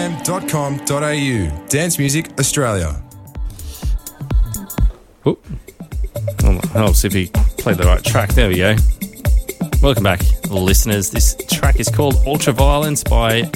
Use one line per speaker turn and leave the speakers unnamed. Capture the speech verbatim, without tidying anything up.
m dot com dot a u. Dance Music Australia.
Oh, I'll see if he played the right track. There we go. Welcome back, listeners. This track is called Ultraviolence by